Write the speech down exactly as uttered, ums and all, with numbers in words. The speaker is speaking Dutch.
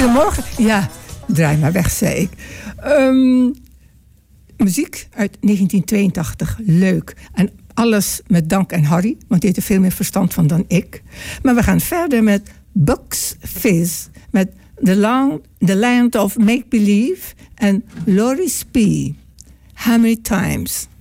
Goedemorgen. Ja, draai maar weg, zei ik. Um, muziek uit negentien tweeëntachtig, leuk. En alles met dank aan Harry, want die heeft er veel meer verstand van dan ik. Maar we gaan verder met Bucks Fizz, met The Land, The Land of Make Believe en Laurie Spee. How Many Times?